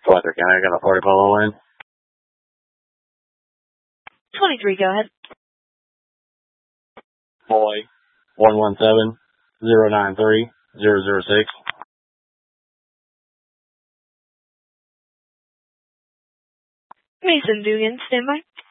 Fletcher County, I got a party follow line. 23, go ahead. Boy, 117-093-006. Mason Dugan, stand by.